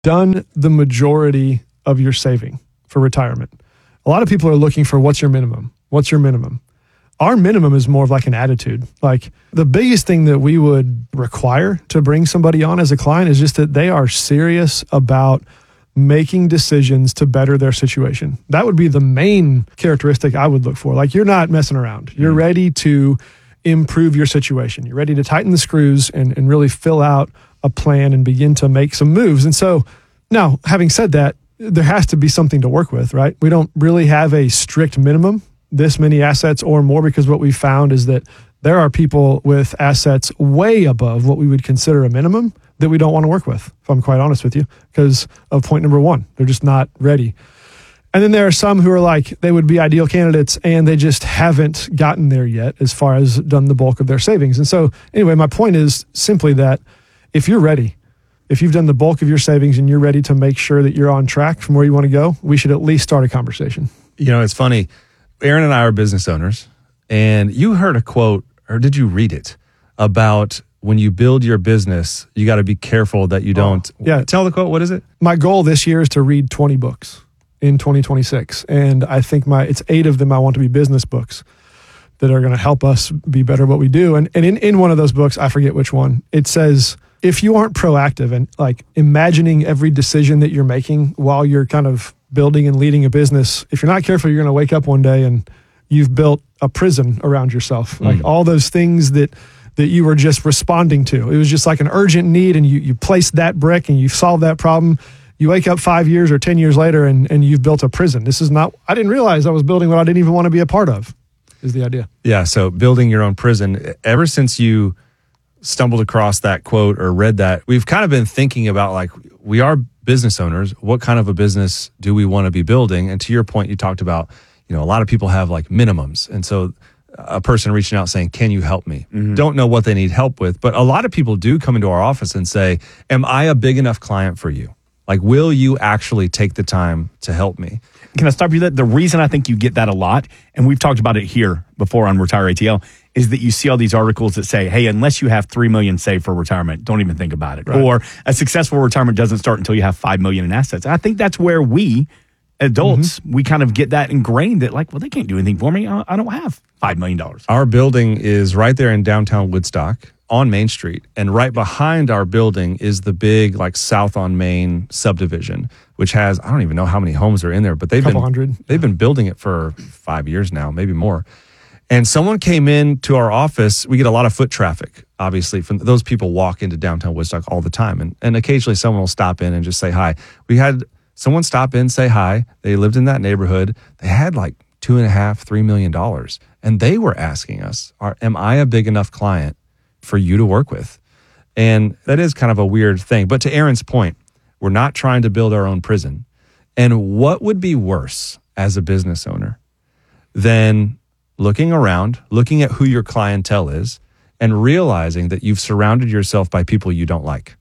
done the majority of your saving for retirement, a lot of people are looking for what's your minimum? What's your minimum? Our minimum is more of like an attitude. Like the biggest thing that we would require to bring somebody on as a client is just that they are serious about making decisions to better their situation. That would be the main characteristic I would look for. Like you're not messing around. You're ready to improve your situation. You're ready to tighten the screws and really fill out a plan and begin to make some moves. And so now, having said that, there has to be something to work with, right? We don't really have a strict minimum, this many assets or more, because what we found is that there are people with assets way above what we would consider a minimum that we don't want to work with, if I'm quite honest with you, because of point number one. They're just not ready. And then there are some who are like, they would be ideal candidates and they just haven't gotten there yet as far as done the bulk of their savings. And so anyway, my point is simply that if you're ready, if you've done the bulk of your savings and you're ready to make sure that you're on track from where you want to go, we should at least start a conversation. You know, it's funny. Aaron and I are business owners, and you heard a quote, or did you read it, about when you build your business, you got to be careful that you don't. Yeah. Tell the quote. What is it? My goal this year is to read 20 books in 2026. And I think it's 8 of them I want to be business books that are going to help us be better at what we do. And in one of those books, I forget which one, it says, if you aren't proactive and like imagining every decision that you're making while you're kind of building and leading a business, if you're not careful, you're going to wake up one day and you've built a prison around yourself. Like all those things that you were just responding to. It was just like an urgent need, and you placed that brick and you solved that problem. You wake up 5 years or 10 years later and you've built a prison. This is not, I didn't realize I was building what I didn't even want to be a part of, is the idea. Yeah, so building your own prison. Ever since you stumbled across that quote or read that, we've kind of been thinking about, like, we are business owners. What kind of a business do we want to be building? And to your point, you talked about, you know, a lot of people have like minimums. And so a person reaching out saying, can you help me? Don't know what they need help with. But a lot of people do come into our office and say, am I a big enough client for you? Like, will you actually take the time to help me? Can I stop you there? The reason I think you get that a lot, and we've talked about it here before on Retire ATL, is that you see all these articles that say, hey, unless you have $3 million saved for retirement, don't even think about it. Right. Or a successful retirement doesn't start until you have $5 million in assets. I think that's where we, adults, we kind of get that ingrained that, like, well, they can't do anything for me. I don't have $5 million. Our building is right there in downtown Woodstock on Main Street. And right behind our building is the big, like, South on Main subdivision, which has, I don't even know how many homes are in there, but they've been building it for 5 years now, maybe more. And someone came in to our office. We get a lot of foot traffic, obviously, from those people walk into downtown Woodstock all the time. And occasionally someone will stop in and just say hi. We had someone stop in, say hi. They lived in that neighborhood. They had like $2.5–3 million. And they were asking us, am I a big enough client for you to work with? And that is kind of a weird thing. But to Aaron's point, we're not trying to build our own prison. And what would be worse as a business owner than looking around, looking at who your clientele is, and realizing that you've surrounded yourself by people you don't like?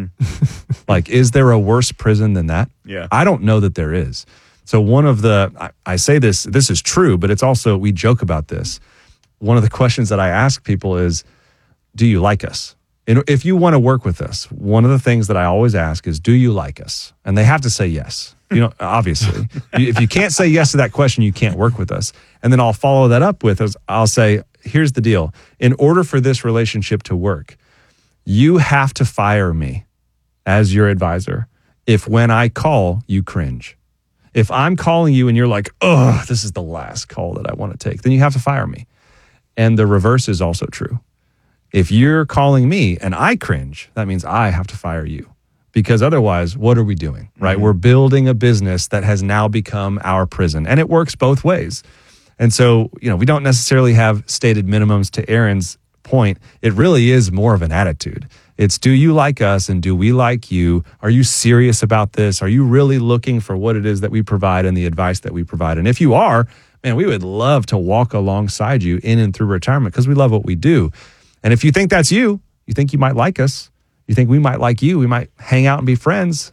Like, is there a worse prison than that? Yeah. I don't know that there is. So one of I say this is true, but it's also, we joke about this. One of the questions that I ask people is, do you like us? And if you want to work with us, one of the things that I always ask is, do you like us? And they have to say yes. You know, obviously, if you can't say yes to that question, you can't work with us. And then I'll follow that up with, I'll say, here's the deal. In order for this relationship to work, you have to fire me as your advisor if when I call, you cringe. If I'm calling you and you're like, oh, this is the last call that I want to take, then you have to fire me. And the reverse is also true. If you're calling me and I cringe, that means I have to fire you. Because otherwise, what are we doing, right? We're building a business that has now become our prison. And it works both ways. And so, you know, we don't necessarily have stated minimums. To Aaron's point, it really is more of an attitude. It's, do you like us and do we like you? Are you serious about this? Are you really looking for what it is that we provide and the advice that we provide? And if you are, man, we would love to walk alongside you in and through retirement because we love what we do. And if you think that's you think you might like us, you think we might like you, we might hang out and be friends,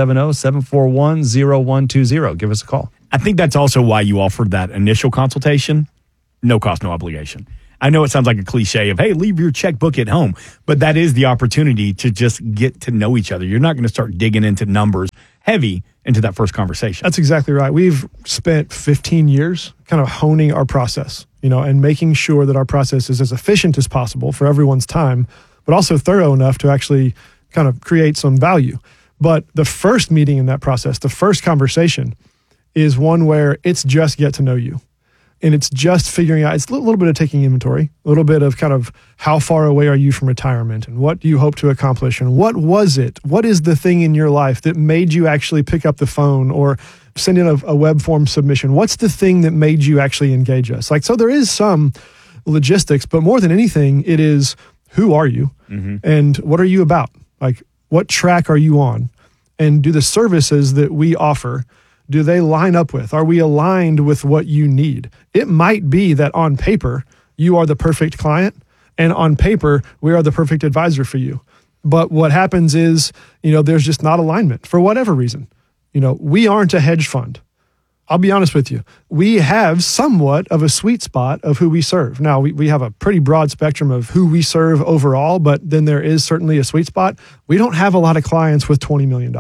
770-741-0120. Give us a call. I think that's also why you offered that initial consultation, no cost, no obligation. I know it sounds like a cliche of, hey, leave your checkbook at home, but that is the opportunity to just get to know each other. You're not going to start digging into numbers heavy into that first conversation. That's exactly right. We've spent 15 years kind of honing our process, and making sure that our process is as efficient as possible for everyone's time, but also thorough enough to actually kind of create some value. But the first meeting in that process, the first conversation, is one where it's just get to know you. And it's just figuring out, it's a little bit of taking inventory, a little bit of kind of how far away are you from retirement and what do you hope to accomplish and what was it? What is the thing in your life that made you actually pick up the phone or send in a web form submission? What's the thing that made you actually engage us? So there is some logistics, but more than anything, it is who are you and what are you about? What track are you on? And do the services that we offer, do they line up with? Are we aligned with what you need? It might be that on paper, you are the perfect client, and on paper, we are the perfect advisor for you. But what happens is, there's just not alignment for whatever reason. We aren't a hedge fund. I'll be honest with you. We have somewhat of a sweet spot of who we serve. Now, we have a pretty broad spectrum of who we serve overall, but then there is certainly a sweet spot. We don't have a lot of clients with $20 million.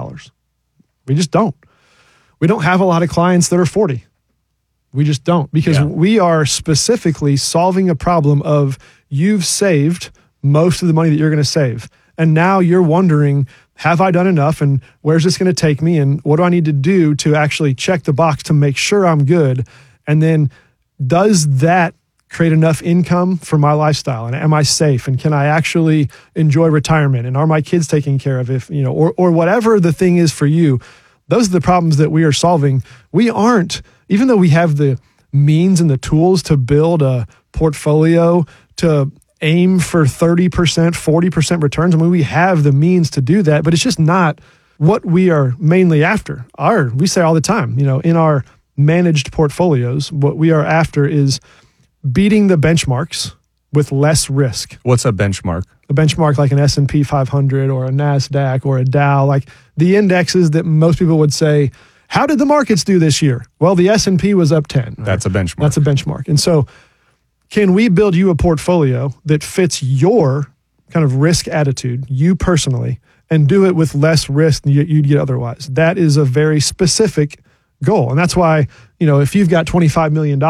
We just don't. We don't have a lot of clients that are 40. We just don't, because we are specifically solving a problem of you've saved most of the money that you're going to save. And now you're wondering, have I done enough? And where's this going to take me? And what do I need to do to actually check the box to make sure I'm good? And then does that create enough income for my lifestyle? And am I safe? And can I actually enjoy retirement? And are my kids taken care of? Or whatever the thing is for you. Those are the problems that we are solving. We aren't, even though we have the means and the tools to build a portfolio to aim for 30%, 40% returns. We have the means to do that, but it's just not what we are mainly after. We say all the time, in our managed portfolios, what we are after is beating the benchmarks with less risk. What's a benchmark? A benchmark like an S&P 500 or a NASDAQ or a Dow, like the indexes that most people would say, how did the markets do this year? Well, the S&P was up 10. That's a benchmark. That's a benchmark. And so can we build you a portfolio that fits your kind of risk attitude, you personally, and do it with less risk than you'd get otherwise? That is a very specific goal. And that's why, if you've got $25 million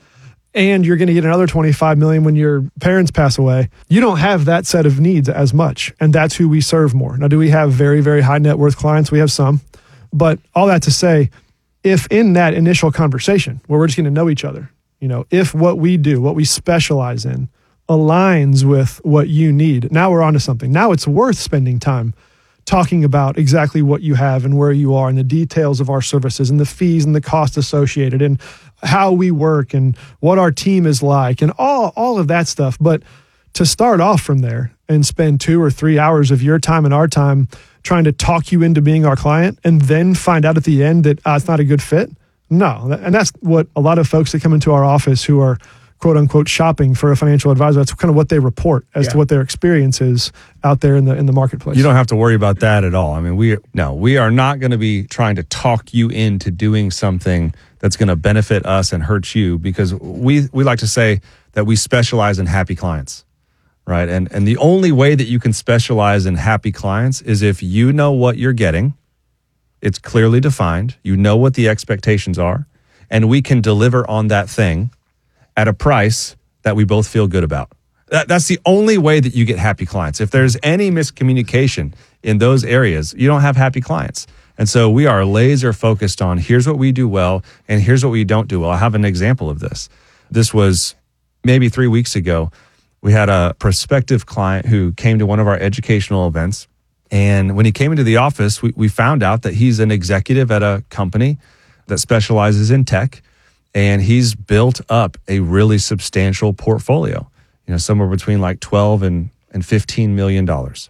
and you're going to get another $25 million when your parents pass away, you don't have that set of needs as much. And that's who we serve more. Now, do we have very, very high net worth clients? We have some. But all that to say, if in that initial conversation where we're just going to know each other, if what we do, what we specialize in, aligns with what you need, now we're onto something. Now it's worth spending time talking about exactly what you have and where you are and the details of our services and the fees and the cost associated and how we work and what our team is like and all of that stuff. But to start off from there and spend 2 or 3 hours of your time and our time trying to talk you into being our client and then find out at the end that it's not a good fit. No. And that's what a lot of folks that come into our office who are quote unquote shopping for a financial advisor, that's kind of what they report as to what their experience is out there in the marketplace. You don't have to worry about that at all. I mean, we are not going to be trying to talk you into doing something that's going to benefit us and hurt you, because we like to say that we specialize in happy clients. Right. And the only way that you can specialize in happy clients is if you know what you're getting. It's clearly defined. You know what the expectations are, and we can deliver on that thing at a price that we both feel good about. That's the only way that you get happy clients. If there's any miscommunication in those areas, you don't have happy clients. And so we are laser focused on here's what we do well and here's what we don't do well. I have an example of this. This was maybe 3 weeks ago. We had a prospective client who came to one of our educational events. And when he came into the office, we found out that he's an executive at a company that specializes in tech. And he's built up a really substantial portfolio, somewhere between like $12 and $15 million.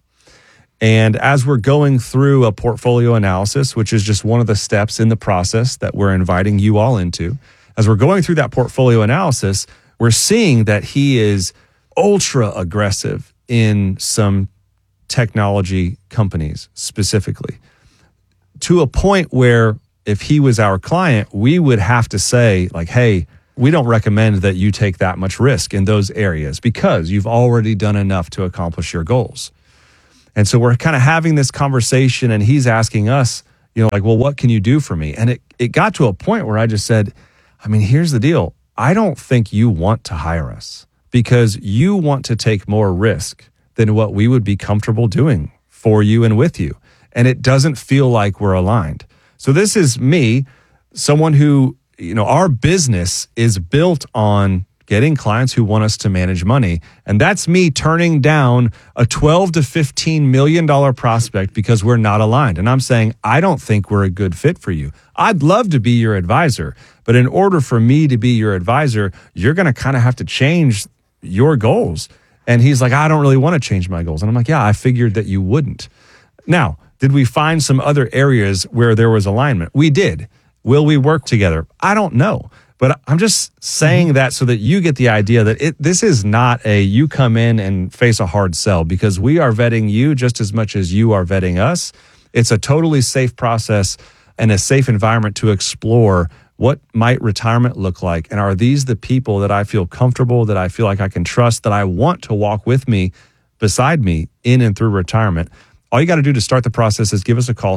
And as we're going through a portfolio analysis, which is just one of the steps in the process that we're inviting you all into, as we're going through that portfolio analysis, we're seeing that he is ultra aggressive in some technology companies specifically, to a point where if he was our client, we would have to say like, hey, we don't recommend that you take that much risk in those areas because you've already done enough to accomplish your goals. And so we're kind of having this conversation, and he's asking us, like, well, what can you do for me? And it got to a point where I just said, I mean, here's the deal. I don't think you want to hire us because you want to take more risk than what we would be comfortable doing for you and with you. And it doesn't feel like we're aligned. So this is me, someone who, our business is built on getting clients who want us to manage money. And that's me turning down a $12 to $15 million prospect because we're not aligned. And I'm saying, I don't think we're a good fit for you. I'd love to be your advisor, but in order for me to be your advisor, you're going to kind of have to change your goals. And he's like, I don't really want to change my goals. And I'm like, yeah, I figured that you wouldn't. Now, did we find some other areas where there was alignment? We did. Will we work together? I don't know. But I'm just saying that so that you get the idea that this is not you come in and face a hard sell, because we are vetting you just as much as you are vetting us. It's a totally safe process and a safe environment to explore what might retirement look like. And are these the people that I feel comfortable, that I feel like I can trust, that I want to walk with me, beside me, in and through retirement? All you got to do to start the process is give us a call,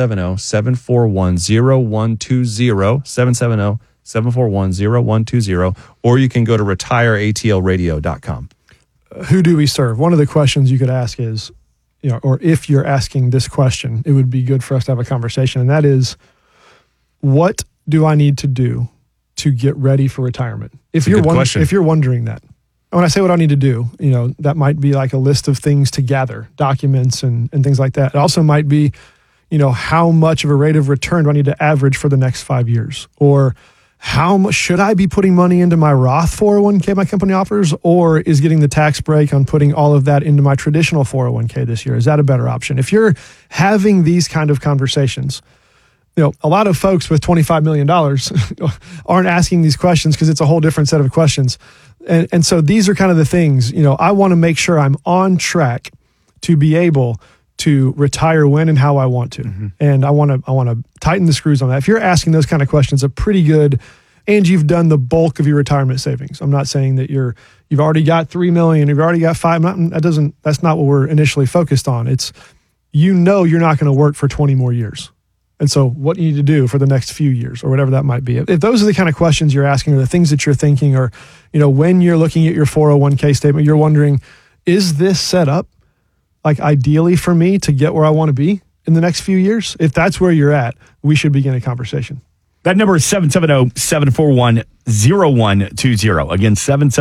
770-741-0120, 770-741-0120, or you can go to retireatlradio.com. Who do we serve? One of the questions you could ask is, or if you're asking this question, it would be good for us to have a conversation. And that is, what do I need to do to get ready for retirement? If you're wondering that. When I say what I need to do, that might be like a list of things to gather, documents and things like that. It also might be, how much of a rate of return do I need to average for the next 5 years? Or how much should I be putting money into my Roth 401k my company offers? Or is getting the tax break on putting all of that into my traditional 401k this year? Is that a better option? If you're having these kind of conversations, a lot of folks with $25 million aren't asking these questions because it's a whole different set of questions. And so these are kind of the things, I want to make sure I'm on track to be able to retire when and how I want to. Mm-hmm. And I want to tighten the screws on that. If you're asking those kind of questions, a pretty good, and you've done the bulk of your retirement savings. I'm not saying that you've already got $3 million, you've already got $5 million. That's not what we're initially focused on. It's, you're not going to work for 20 more years. And so what do you need to do for the next few years or whatever that might be? If those are the kind of questions you're asking or the things that you're thinking, or, when you're looking at your 401k statement, you're wondering, is this set up like ideally for me to get where I want to be in the next few years? If that's where you're at, we should begin a conversation. That number is 770-741-0120. Again,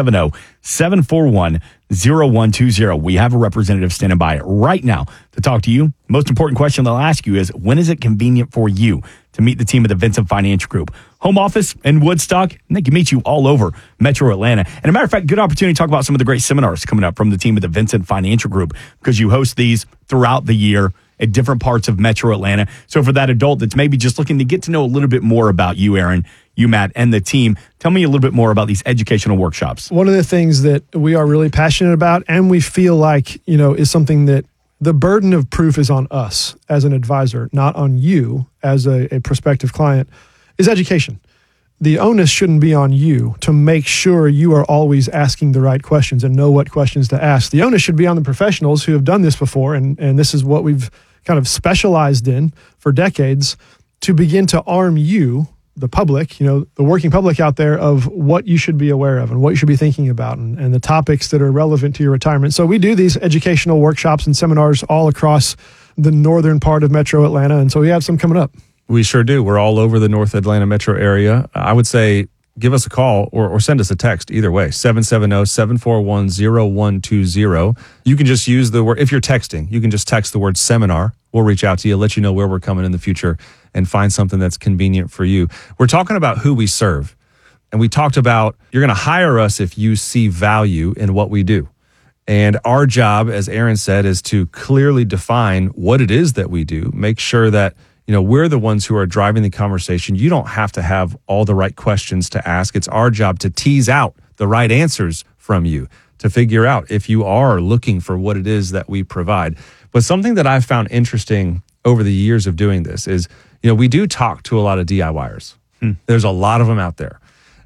770-741-0120. We have a representative standing by right now to talk to you. Most important question they'll ask you is, when is it convenient for you to meet the team at the Vincent Financial Group? Home office in Woodstock, and they can meet you all over Metro Atlanta. And a matter of fact, good opportunity to talk about some of the great seminars coming up from the team at the Vincent Financial Group, because you host these throughout the year at different parts of Metro Atlanta. So for that adult that's maybe just looking to get to know a little bit more about you, Aaron, you, Matt, and the team, tell me a little bit more about these educational workshops. One of the things that we are really passionate about, and we feel like, is something that the burden of proof is on us as an advisor, not on you as a prospective client, is education. The onus shouldn't be on you to make sure you are always asking the right questions and know what questions to ask. The onus should be on the professionals who have done this before, and this is what we've kind of specialized in for decades, to begin to arm you, the public, the working public out there, of what you should be aware of and what you should be thinking about, and the topics that are relevant to your retirement. So we do these educational workshops and seminars all across the northern part of Metro Atlanta, and so we have some coming up. We sure do. We're all over the North Atlanta metro area. I would say give us a call or send us a text. Either way, 770-741-0120. You can just use the word, if you're texting, you can just text the word seminar. We'll reach out to you, let you know where we're coming in the future, and find something that's convenient for you. We're talking about who we serve. And we talked about, you're going to hire us if you see value in what we do. And our job, as Aaron said, is to clearly define what it is that we do. Make sure that we're the ones who are driving the conversation. You don't have to have all the right questions to ask. It's our job to tease out the right answers from you, to figure out if you are looking for what it is that we provide. But something that I've found interesting over the years of doing this is, we do talk to a lot of DIYers. There's a lot of them out there.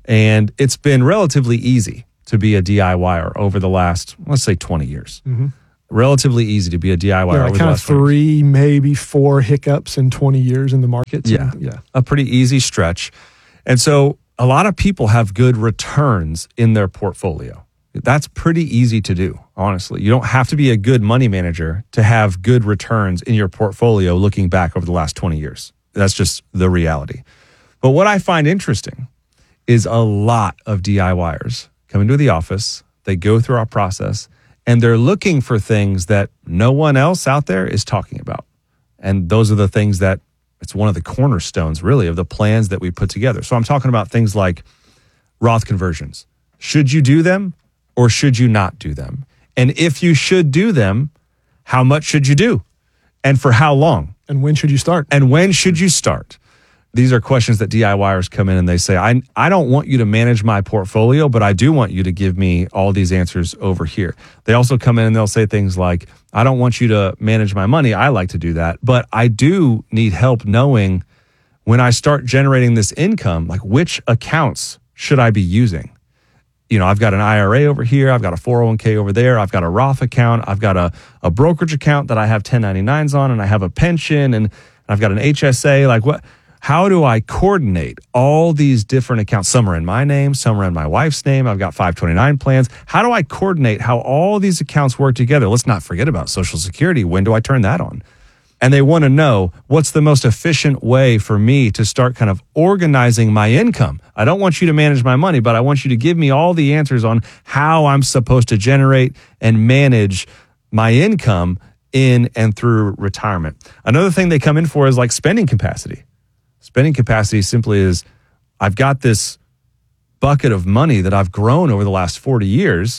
And it's been relatively easy to be a DIYer over the last, let's say, 20 years. Relatively easy to be a DIYer Yeah, over the kind of last 20 years. 3, maybe 4 hiccups in 20 years in the market. Yeah. Yeah. A pretty easy stretch. And so a lot of people have good returns in their portfolio. That's pretty easy to do, honestly. You don't have to be a good money manager to have good returns in your portfolio looking back over the last 20 years. That's just the reality. But what I find interesting is a lot of DIYers come into the office, they go through our process, and they're looking for things that no one else out there is talking about. And those are the things that it's one of the cornerstones, really, of the plans that we put together. So I'm talking about things like Roth conversions. Should you do them or should you not do them? And if you should do them, how much should you do? And for how long? And when should you start? And when should you start? These are questions that DIYers come in and they say, I don't want you to manage my portfolio, but I do want you to give me all these answers over here. They also come in and they'll say things like, I don't want you to manage my money. I like to do that, but I do need help knowing when I start generating this income, like which accounts should I be using? You know, I've got an IRA over here. I've got a 401k over there. I've got a Roth account. I've got a brokerage account that I have 1099s on, and I have a pension, and I've got an HSA. Like what? How do I coordinate all these different accounts? Some are in my name, some are in my wife's name. I've got 529 plans. How do I coordinate how all these accounts work together? Let's not forget about Social Security. When do I turn that on? And they want to know what's the most efficient way for me to start kind of organizing my income. I don't want you to manage my money, but I want you to give me all the answers on how I'm supposed to generate and manage my income in and through retirement. Another thing they come in for is like spending capacity. Spending capacity simply is, I've got this bucket of money that I've grown over the last 40 years.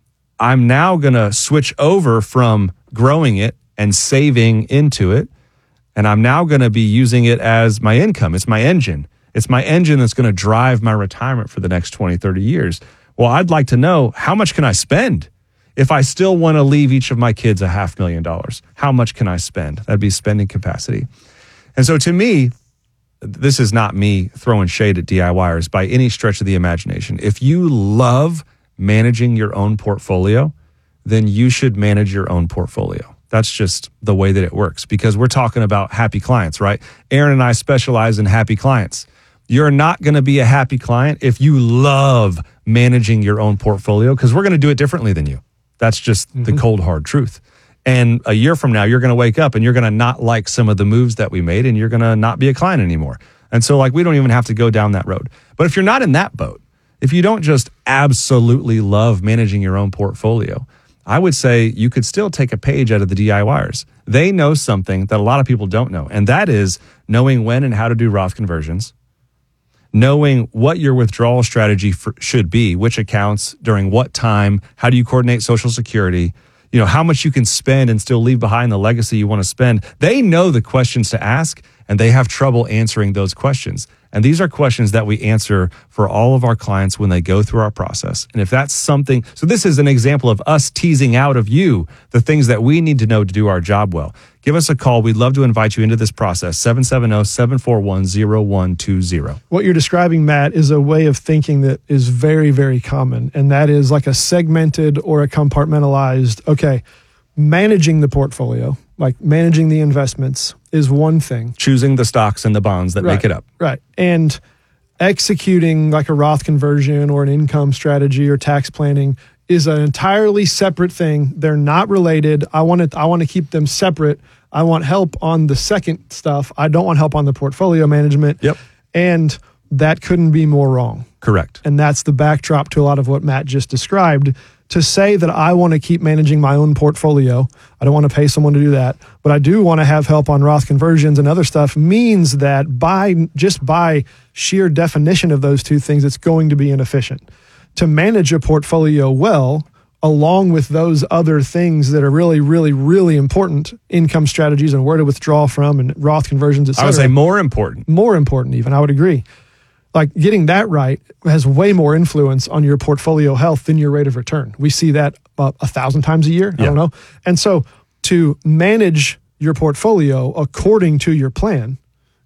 I'm now going to switch over from growing it and saving into it. And I'm now going to be using it as my income. It's my engine. It's my engine that's going to drive my retirement for the next 20, 30 years. Well, I'd like to know, how much can I spend? If I still want to leave each of my kids $500,000, how much can I spend? That'd be spending capacity. And so to me, this is not me throwing shade at DIYers by any stretch of the imagination. If you love managing your own portfolio, then you should manage your own portfolio. That's just the way that it works, because we're talking about happy clients, right? Aaron and I specialize in happy clients. You're not going to be a happy client if you love managing your own portfolio, because we're going to do it differently than you. That's just the cold, hard truth. And a year from now, you're going to wake up and you're going to not like some of the moves that we made, and you're going to not be a client anymore. And so like, we don't even have to go down that road. But if you're not in that boat, if you don't just absolutely love managing your own portfolio, I would say you could still take a page out of the DIYers. They know something that a lot of people don't know, and that is knowing when and how to do Roth conversions, knowing what your withdrawal strategy should be, which accounts, during what time, how do you coordinate Social Security, you know, how much you can spend and still leave behind the legacy you want to spend. They know the questions to ask, and they have trouble answering those questions. And these are questions that we answer for all of our clients when they go through our process. And if that's something, so this is an example of us teasing out of you the things that we need to know to do our job well. Give us a call. We'd love to invite you into this process, 770-741-0120. What you're describing, Matt, is a way of thinking that is very, very common. And that is like a segmented or a compartmentalized, okay, managing the portfolio, like managing the investments is one thing. Choosing the stocks and the bonds that make it up. Right. And executing like a Roth conversion or an income strategy or tax planning is an entirely separate thing. They're not related. I want to keep them separate. I want help on the second stuff. I don't want help on the portfolio management. Yep. And that couldn't be more wrong. Correct. And that's the backdrop to a lot of what Matt just described. To say that I want to keep managing my own portfolio, I don't want to pay someone to do that, but I do want to have help on Roth conversions and other stuff, means that by sheer definition of those two things, it's going to be inefficient. To manage a portfolio well, along with those other things that are really, really, really important, income strategies and where to withdraw from and Roth conversions, et cetera. I would say more important. More important even, I would agree. Like getting that right has way more influence on your portfolio health than your rate of return. We see that 1,000 times a year. I don't know. And so to manage your portfolio according to your plan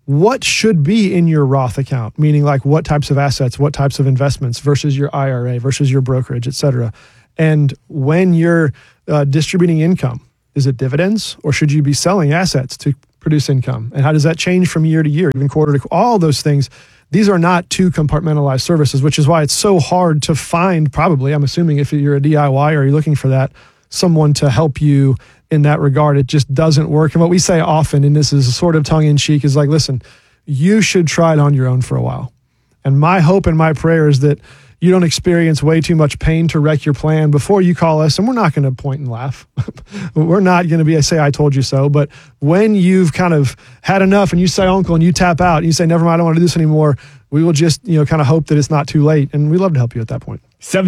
what should be in your Roth account, meaning like what types of assets, what types of investments versus your IRA versus your brokerage, et cetera. And when you're distributing income, is it dividends or should you be selling assets to produce income? And how does that change from year to year, even quarter to all those things? These are not two compartmentalized services, which is why it's so hard to find, probably, I'm assuming if you're a DIY or you're looking for that, someone to help you in that regard. It just doesn't work. And what we say often, and this is sort of tongue in cheek, is like, listen, you should try it on your own for a while. And my hope and my prayer is that you don't experience way too much pain to wreck your plan before you call us. And we're not going to point and laugh. We're not going to say, I told you so. But when you've kind of had enough and you say, uncle, and you tap out and you say, never mind, I don't want to do this anymore, we will just, kind of hope that it's not too late. And we'd love to help you at that point.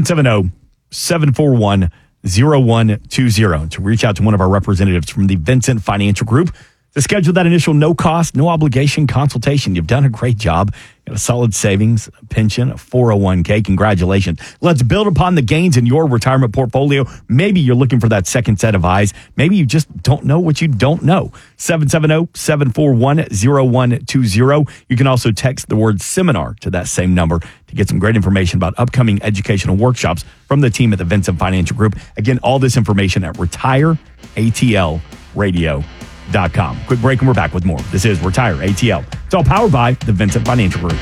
770-741-0120 to reach out to one of our representatives from the Vincent Financial Group to schedule that initial no cost, no obligation consultation. You've done a great job. You got a solid savings, a pension, a 401k. Congratulations. Let's build upon the gains in your retirement portfolio. Maybe you're looking for that second set of eyes. Maybe you just don't know what you don't know. 770-741-0120. You can also text the word seminar to that same number to get some great information about upcoming educational workshops from the team at the Vincent Financial Group. Again, all this information at retireatlradio.com. Quick break and we're back with more. This is Retire ATL. It's all powered by the Vincent Financial Group.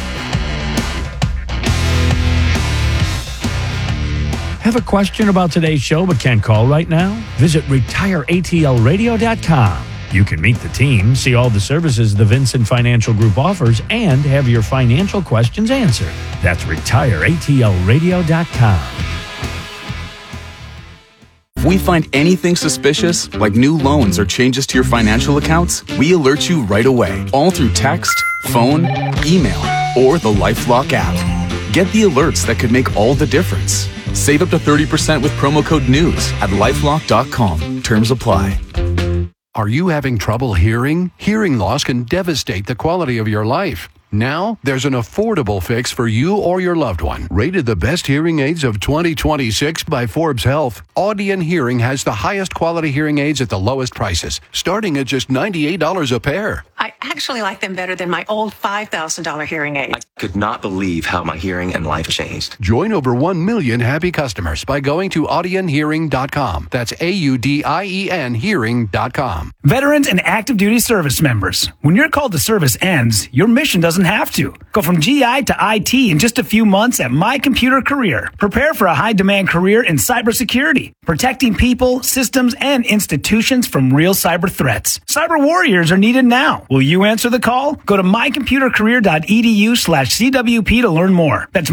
Have a question about today's show but can't call right now? Visit retireatlradio.com. You can meet the team, see all the services the Vincent Financial Group offers, and have your financial questions answered. That's retireatlradio.com. If we find anything suspicious, like new loans or changes to your financial accounts, we alert you right away, all through text, phone, email, or the LifeLock app. Get the alerts that could make all the difference. Save up to 30% with promo code NEWS at lifelock.com. Terms apply. Are you having trouble hearing? Hearing loss can devastate the quality of your life. Now, there's an affordable fix for you or your loved one. Rated the best hearing aids of 2026 by Forbes Health, Audion Hearing has the highest quality hearing aids at the lowest prices, starting at just $98 a pair. I actually like them better than my old $5,000 hearing aid. I could not believe how my hearing and life changed. Join over 1 million happy customers by going to audionhearing.com. That's AUDIEN hearing.com. Veterans and active duty service members, when your call to service ends, your mission doesn't have to. Go from GI to IT in just a few months at My Computer Career. Prepare for a high-demand career in cybersecurity, protecting people, systems, and institutions from real cyber threats. Cyber warriors are needed now. Will you answer the call? Go to mycomputercareer.edu/CWP to learn more. That's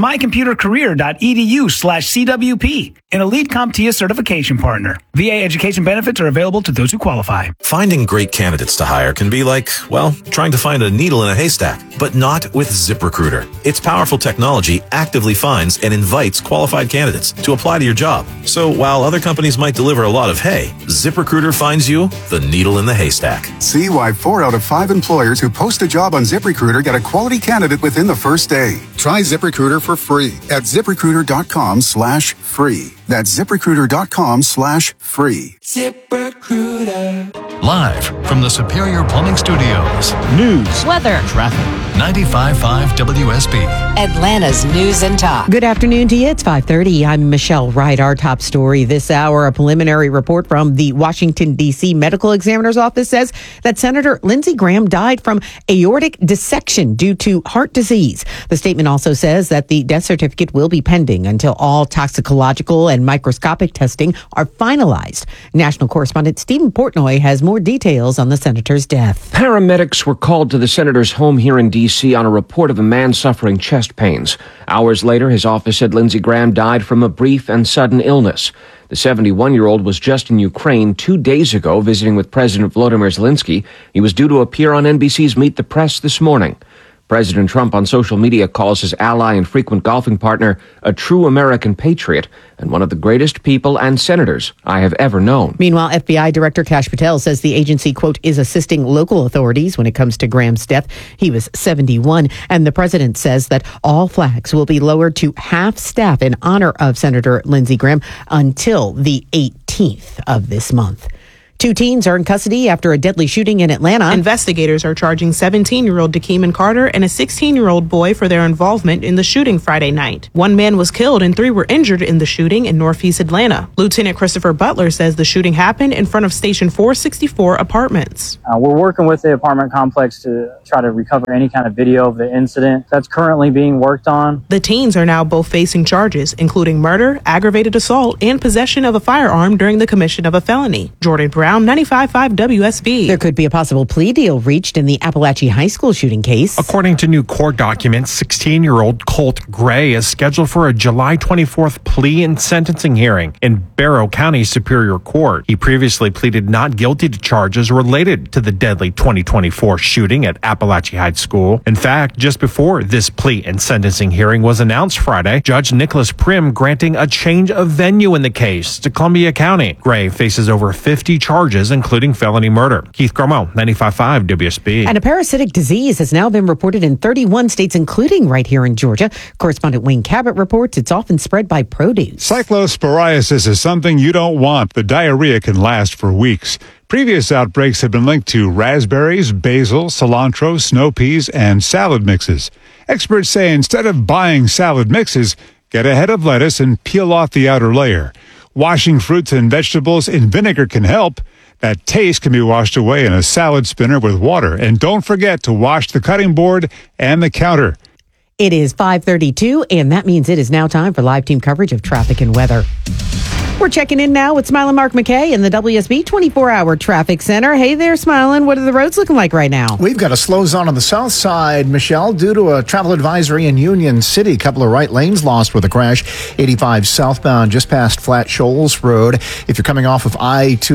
mycomputercareer.edu/CWP. An Elite CompTIA certification partner. VA education benefits are available to those who qualify. Finding great candidates to hire can be like, well, trying to find a needle in a haystack, but not with ZipRecruiter. Its powerful technology actively finds and invites qualified candidates to apply to your job. So while other companies might deliver a lot of hay, ZipRecruiter finds you the needle in the haystack. See why 4 out of 5 employers who post a job on ZipRecruiter get a quality candidate within the first day. Try ZipRecruiter for free at ZipRecruiter.com/free. That's ZipRecruiter.com/free. ZipRecruiter. Live from the Superior Plumbing Studios. News, weather, traffic. 95.5 WSB. Atlanta's News and Talk. Good afternoon to you. It's 5:30. I'm Michelle Wright. Our top story this hour, a preliminary report from the Washington, D.C. Medical Examiner's Office says that Senator Lindsey Graham died from aortic dissection due to heart disease. The statement also says that the death certificate will be pending until all toxicological and microscopic testing are finalized. National correspondent Stephen Portnoy has more details on the senator's death. Paramedics were called to the senator's home here in D.C. on a report of a man suffering chest pains. Hours later, his office said Lindsey Graham died from a brief and sudden illness. The 71-year-old was just in Ukraine 2 days ago visiting with President Volodymyr Zelensky. He was due to appear on NBC's Meet the Press this morning. President Trump on social media calls his ally and frequent golfing partner a true American patriot and one of the greatest people and senators I have ever known. Meanwhile, FBI Director Kash Patel says the agency, quote, is assisting local authorities when it comes to Graham's death. He was 71, and the president says that all flags will be lowered to half staff in honor of Senator Lindsey Graham until the 18th of this month. 2 teens are in custody after a deadly shooting in Atlanta. Investigators are charging 17-year-old Dakeeman Carter and a 16-year-old boy for their involvement in the shooting Friday night. 1 man was killed and 3 were injured in the shooting in Northeast Atlanta. Lieutenant Christopher Butler says the shooting happened in front of Station 464 apartments. We're working with the apartment complex to try to recover any kind of video of the incident. That's currently being worked on. The teens are now both facing charges, including murder, aggravated assault, and possession of a firearm during the commission of a felony. Jordan Brown, 95.5 WSB. There could be a possible plea deal reached in the Appalachia High School shooting case. According to new court documents, 16-year-old Colt Gray is scheduled for a July 24th plea and sentencing hearing in Barrow County Superior Court. He previously pleaded not guilty to charges related to the deadly 2024 shooting at Appalachia High School. In fact, just before this plea and sentencing hearing was announced Friday, Judge Nicholas Prim granting a change of venue in the case to Columbia County. Gray faces over 50 charges, including felony murder. Keith Gromo, 95.5 WSB. And a parasitic disease has now been reported in 31 states, including right here in Georgia. Correspondent Wayne Cabot reports it's often spread by produce. Cyclosporiasis is something you don't want. The diarrhea can last for weeks. Previous outbreaks have been linked to raspberries, basil, cilantro, snow peas, and salad mixes. Experts say instead of buying salad mixes, get a head of lettuce and peel off the outer layer. Washing fruits and vegetables in vinegar can help. That taste can be washed away in a salad spinner with water. And don't forget to wash the cutting board and the counter. It is 5:32, and that means it is now time for live team coverage of traffic and weather. We're checking in now with Smilin' Mark McKay in the WSB 24-hour traffic center. Hey there, Smilin'. What are the roads looking like right now? We've got a slow zone on the south side, Michelle, due to a travel advisory in Union City. A couple of right lanes lost with a crash. 85 southbound just past Flat Shoals Road. If you're coming off of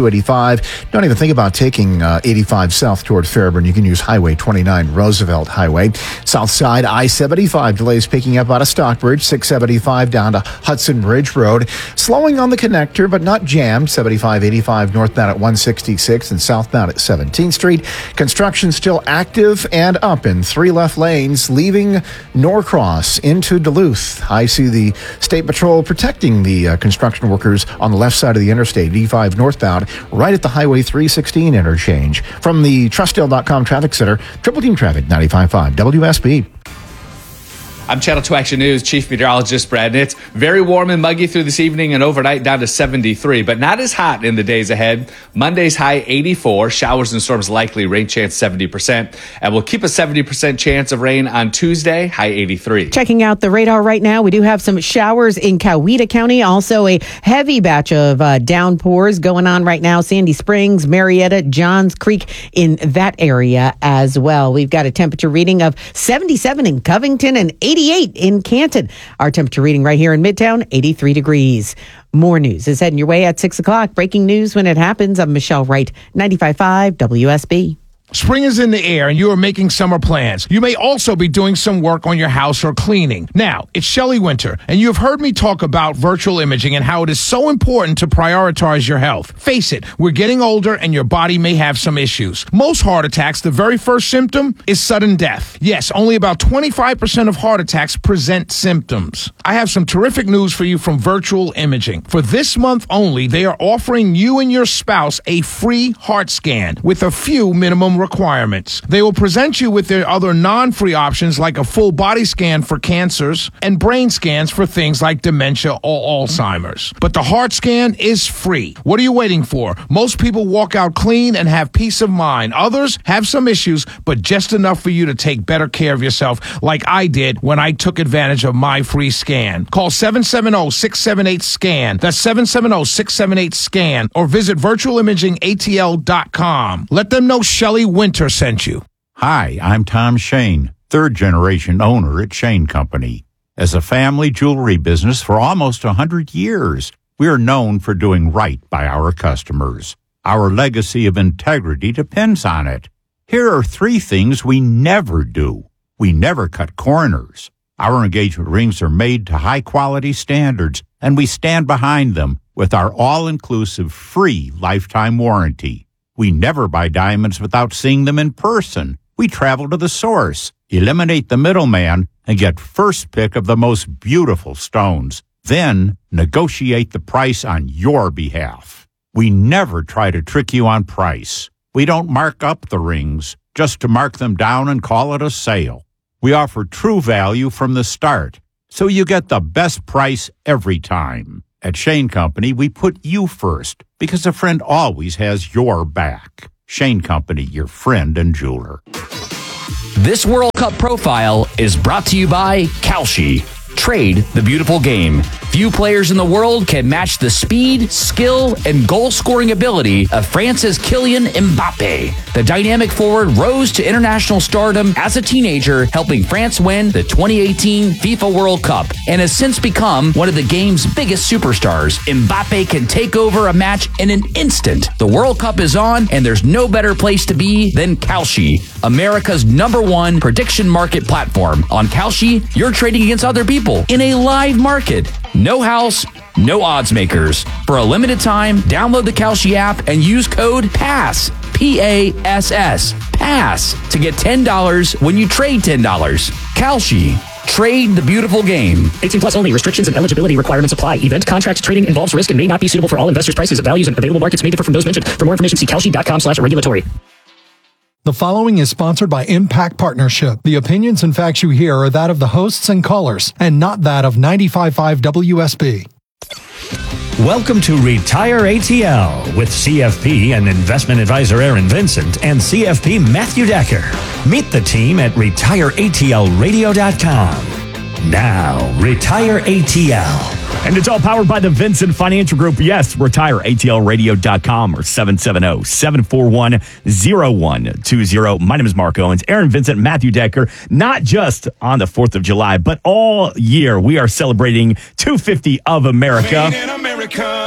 I-285, don't even think about taking 85 south toward Fairburn. You can use Highway 29, Roosevelt Highway. South side, I-75 delays picking up out of Stockbridge. 675 down to Hudson Ridge Road. Slowing on the connector, but not jammed. 75-85 northbound at 166 and southbound at 17th Street. Construction still active and up in 3 left lanes, leaving Norcross into Duluth. I see the State Patrol protecting the construction workers on the left side of the interstate, 85 northbound, right at the Highway 316 interchange. From the Trustdale.com Traffic Center, Triple Team Traffic, 95.5 WSB. I'm Channel 2 Action News Chief Meteorologist Brad Nitz. Very warm and muggy through this evening and overnight down to 73, but not as hot in the days ahead. Monday's high 84, showers and storms likely, rain chance 70%, and we'll keep a 70% chance of rain on Tuesday, high 83. Checking out the radar right now, we do have some showers in Coweta County, also a heavy batch of downpours going on right now. Sandy Springs, Marietta, Johns Creek in that area as well. We've got a temperature reading of 77 in Covington and 88 in Canton. Our temperature reading right here in Midtown, 83 degrees. More news is heading your way at 6 o'clock. Breaking news when it happens. I'm Michelle Wright, 95.5 WSB. Spring is in the air and you are making summer plans. You may also be doing some work on your house or cleaning. Now, it's Shelley Winter, and you have heard me talk about virtual imaging and how it is so important to prioritize your health. Face it, we're getting older and your body may have some issues. Most heart attacks, the very first symptom is sudden death. Yes, only about 25% of heart attacks present symptoms. I have some terrific news for you from Virtual Imaging. For this month only, they are offering you and your spouse a free heart scan with a few minimum requirements. They will present you with their other non-free options like a full body scan for cancers and brain scans for things like dementia or Alzheimer's. But the heart scan is free. What are you waiting for? Most people walk out clean and have peace of mind. Others have some issues, but just enough for you to take better care of yourself like I did when I took advantage of my free scan. Call 770-678-SCAN. That's 770-678-SCAN or visit virtualimagingatl.com. Let them know Shelley Winter sent you. Hi, I'm Tom Shane, third-generation owner at Shane Company. As a family jewelry business for almost 100 years, we are known for doing right by our customers. Our legacy of integrity depends on it. Here are 3 things we never do. We never cut corners. Our engagement rings are made to high-quality standards, and we stand behind them with our all-inclusive free lifetime warranty. We never buy diamonds without seeing them in person. We travel to the source, eliminate the middleman, and get first pick of the most beautiful stones. Then negotiate the price on your behalf. We never try to trick you on price. We don't mark up the rings just to mark them down and call it a sale. We offer true value from the start, so you get the best price every time. At Shane Company, we put you first because a friend always has your back. Shane Company, your friend and jeweler. This World Cup profile is brought to you by Kalshi. Trade the beautiful game. Few players in the world can match the speed, skill, and goal-scoring ability of France's Kylian Mbappe. The dynamic forward rose to international stardom as a teenager, helping France win the 2018 FIFA World Cup, and has since become one of the game's biggest superstars. Mbappe can take over a match in an instant. The World Cup is on, and there's no better place to be than Kalshi, America's #1 prediction market platform. On Kalshi, you're trading against other people in a live market. No house, no odds makers. For a limited time, download the Kalshi app and use code PASS, P-A-S-S, PASS, to get $10 when you trade $10. Kalshi. Trade the beautiful game. 18 plus only. Restrictions and eligibility requirements apply. Event contract trading involves risk and may not be suitable for all investors. Prices, values, and available markets may differ from those mentioned. For more information, see kalshi.com/regulatory. The following is sponsored by Impact Partnership. The opinions and facts you hear are that of the hosts and callers, and not that of 95.5 WSB. Welcome to Retire ATL with CFP and investment advisor Aaron Vincent and CFP Matthew Decker. Meet the team at retireatlradio.com. Now, Retire ATL. And it's all powered by the Vincent Financial Group. Yes, retireatlradio.com or 770-741-0120. My name is Mark Owens. Aaron Vincent, Matthew Decker. Not just on the 4th of July, but all year we are celebrating 250 of America. Made in America.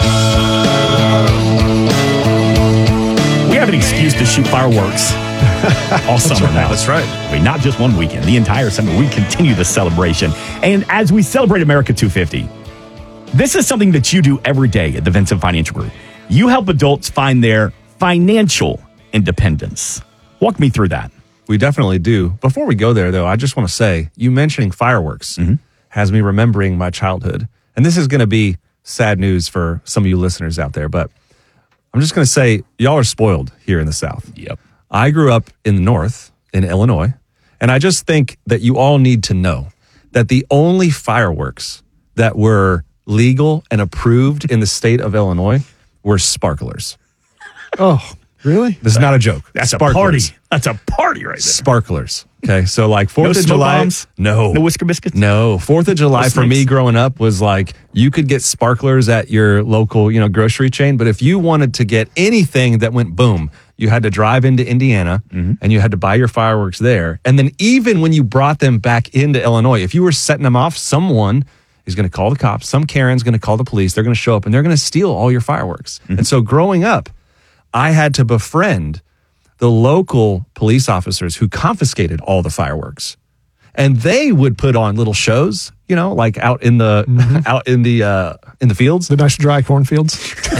We have an excuse to shoot fireworks all summer now. That's right. I mean, not just one weekend, the entire summer. We continue the celebration. And as we celebrate America 250, this is something that you do every day at the Vincent Financial Group. You help adults find their financial independence. Walk me through that. We definitely do. Before we go there, though, I just want to say, you mentioning fireworks has me remembering my childhood. And this is going to be sad news for some of you listeners out there, but I'm just going to say, y'all are spoiled here in the South. Yep. I grew up in the North, in Illinois, and I just think that you all need to know that the only fireworks that were legal and approved in the state of Illinois were sparklers. Oh, really? This is not a joke. That's sparklers. a party. That's a party right there. Sparklers. Okay, so like 4th of July. Bombs? No. No Whisker Biscuits? No. 4th of July for me growing up was like you could get sparklers at your local, grocery chain, but if you wanted to get anything that went boom, you had to drive into Indiana and you had to buy your fireworks there. And then even when you brought them back into Illinois, if you were setting them off, someone is going to call the cops. Some Karen's going to call the police. They're going to show up and they're going to steal all your fireworks. And so growing up, I had to befriend the local police officers who confiscated all the fireworks. And they would put on little shows, like out in the fields. The nice dry cornfields.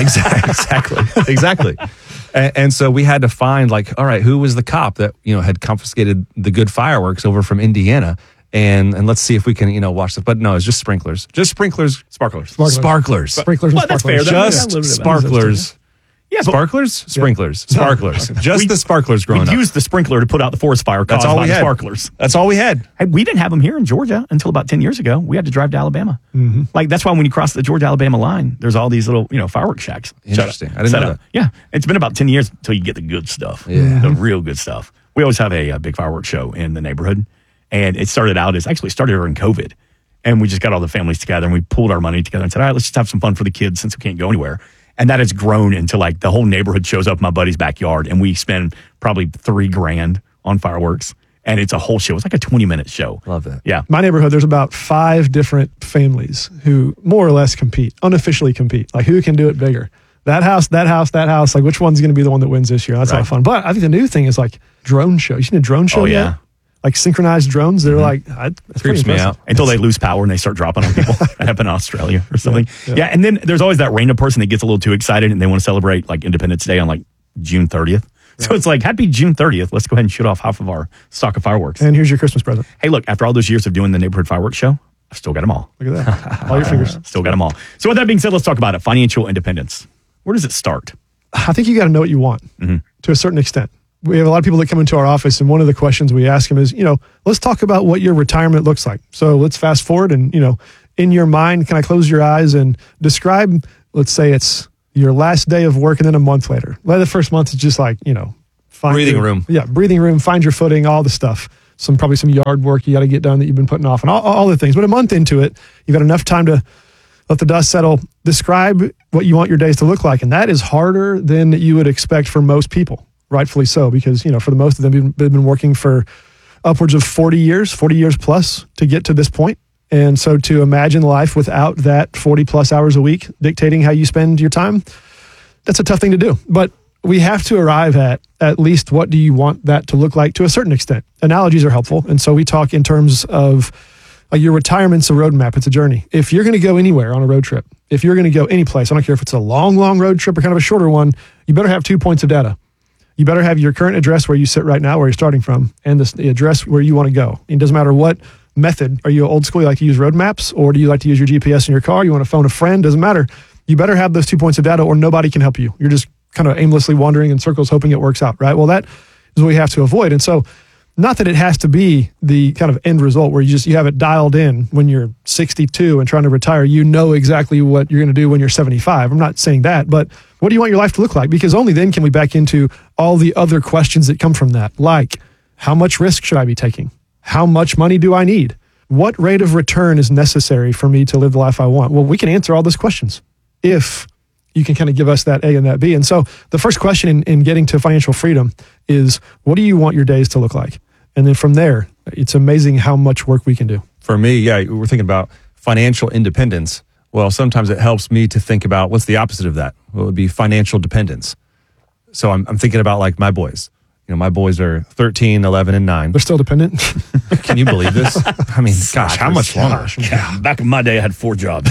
Exactly. And so we had to find all right, who was the cop that, had confiscated the good fireworks over from Indiana? And let's see if we can, watch this. But no, it's just sprinklers. Just sprinklers. Sparklers. Sprinklers and well, that's fair. Just sparklers. Yeah, sparklers, sprinklers, sparklers. Just the sparklers growing up. We used the sprinkler to put out the forest fire caused by the sparklers. That's all we had. Hey, we didn't have them here in Georgia until about 10 years ago. We had to drive to Alabama. That's why when you cross the Georgia-Alabama line, there's all these little, fireworks shacks. Interesting. I didn't know that. Yeah. It's been about 10 years until you get the good stuff. Yeah. The real good stuff. We always have a big fireworks show in the neighborhood. And it started during COVID. And we just got all the families together and we pulled our money together and said, all right, let's just have some fun for the kids since we can't go anywhere. And that has grown into the whole neighborhood shows up in my buddy's backyard and we spend probably $3,000 on fireworks. And it's a whole show. It's like a 20-minute show. Love it. Yeah. My neighborhood, there's about 5 different families who more or less compete, unofficially compete. Who can do it bigger? That house. Which one's going to be the one that wins this year? That's a lot of fun. But I think the new thing is drone show. You seen a drone show yet? Synchronized drones. They're that's creeps me out until they lose power and they start dropping on people. That happened in Australia or something. Yeah. And then there's always that random person that gets a little too excited and they want to celebrate Independence Day on June 30th. So it's happy June 30th. Let's go ahead and shoot off half of our stock of fireworks. And here's your Christmas present. Hey, look, after all those years of doing the neighborhood fireworks show, I've still got them all. Look at that. All your fingers. Still got them all. So with that being said, let's talk about it. Financial independence. Where does it start? I think you got to know what you want to a certain extent. We have a lot of people that come into our office, and one of the questions we ask them is, let's talk about what your retirement looks like. So let's fast forward and, in your mind, can I close your eyes and describe, let's say it's your last day of work and then a month later. The first month is just like, breathing room. Yeah, breathing room, find your footing, all the stuff. Probably some yard work you got to get done that you've been putting off and all the things. But a month into it, you've got enough time to let the dust settle. Describe what you want your days to look like. And that is harder than you would expect for most people, rightfully so, because, for the most of them, they've been working for upwards of 40 years plus to get to this point. And so to imagine life without that 40 plus hours a week dictating how you spend your time, that's a tough thing to do. But we have to arrive at least what do you want that to look like to a certain extent. Analogies are helpful. And so we talk in terms of your retirement's a roadmap. It's a journey. If you're going to go anywhere on a road trip, if you're going to go any place, I don't care if it's a long road trip or kind of a shorter one, you better have 2 points of data. You better have your current address where you sit right now, where you're starting from, and the address where you want to go. It doesn't matter what method. Are you old school? You like to use road maps, or do you like to use your GPS in your car? You want to phone a friend? Doesn't matter. You better have those 2 points of data or nobody can help you. You're just kind of aimlessly wandering in circles hoping it works out, right? Well, that is what we have to avoid. And so not that it has to be the kind of end result where you have it dialed in when you're 62 and trying to retire. You know exactly what you're going to do when you're 75. I'm not saying that, but what do you want your life to look like? Because only then can we back into all the other questions that come from that, like how much risk should I be taking? How much money do I need? What rate of return is necessary for me to live the life I want? Well, we can answer all those questions if you can kind of give us that A and that B. And so the first question in getting to financial freedom is, what do you want your days to look like? And then from there, it's amazing how much work we can do. For me, we're thinking about financial independence. Well, sometimes it helps me to think about what's the opposite of that. What would be financial dependence? So I'm thinking about like my boys. My boys are 13, 11, and 9. They're still dependent. Can you believe this? I mean, gosh, how much longer? Yeah, back in my day, I had 4 jobs.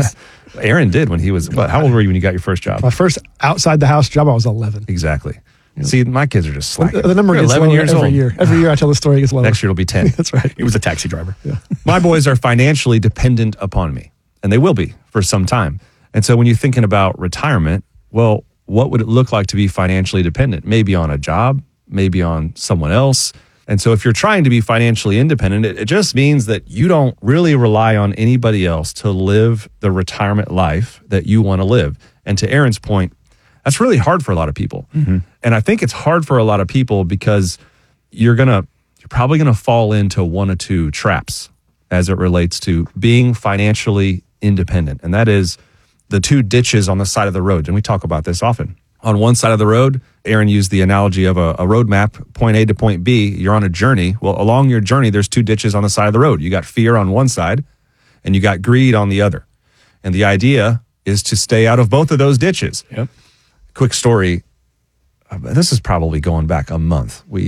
Aaron did when he was, how old were you when you got your first job? My first outside the house job, I was 11. Exactly. See, my kids are just slacking. The number gets 11 years every old. year. Every year I tell the story, it gets lower. Next year it'll be 10. That's right. He was a taxi driver. Yeah. My boys are financially dependent upon me, and they will be for some time. And so when you're thinking about retirement, well, what would it look like to be financially dependent? Maybe on a job, maybe on someone else. And so if you're trying to be financially independent, it just means that you don't really rely on anybody else to live the retirement life that you want to live. And to Aaron's point, that's really hard for a lot of people. Mm-hmm. And I think it's hard for a lot of people because you're probably going to fall into one or two traps as it relates to being financially independent. And that is the 2 ditches on the side of the road. And we talk about this often. On one side of the road, Aaron used the analogy of a road map, point A to point B. You're on a journey. Well, along your journey, there's 2 ditches on the side of the road. You got fear on one side and you got greed on the other. And the idea is to stay out of both of those ditches. Yep. Quick story. This is probably going back a month. We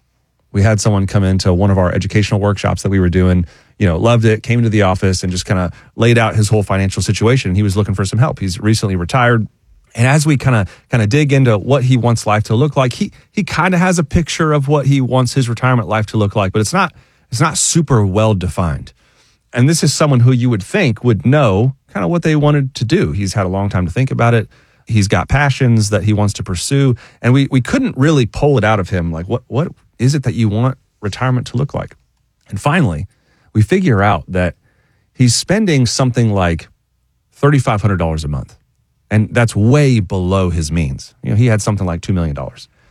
had someone come into one of our educational workshops that we were doing, loved it, came into the office and just kind of laid out his whole financial situation. He was looking for some help. He's recently retired. And as we kind of dig into what he wants life to look like, he kind of has a picture of what he wants his retirement life to look like, but it's not super well defined. And this is someone who you would think would know kind of what they wanted to do. He's had a long time to think about it. He's got passions that he wants to pursue. And we couldn't really pull it out of him. Like, what is it that you want retirement to look like? And finally, we figure out that he's spending something like $3,500 a month. And that's way below his means. He had something like $2 million,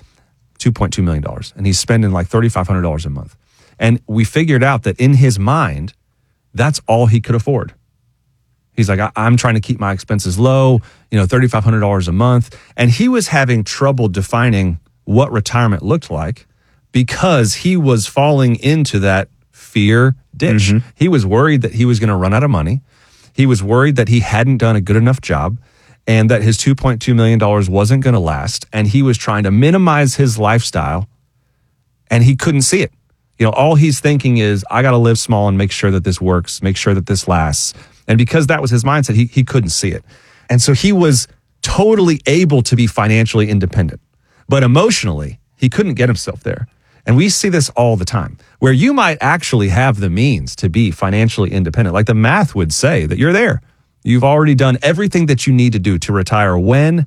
$2.2 million. And he's spending like $3,500 a month. And we figured out that in his mind, that's all he could afford. He's like, I'm trying to keep my expenses low, $3,500 a month. And he was having trouble defining what retirement looked like because he was falling into that fear ditch. Mm-hmm. He was worried that he was going to run out of money. He was worried that he hadn't done a good enough job and that his $2.2 million wasn't going to last. And he was trying to minimize his lifestyle and he couldn't see it. All he's thinking is, I got to live small and make sure that this works, make sure that this lasts. And because that was his mindset, he couldn't see it. And so he was totally able to be financially independent. But emotionally, he couldn't get himself there. And we see this all the time, where you might actually have the means to be financially independent. Like the math would say that you're there. You've already done everything that you need to do to retire when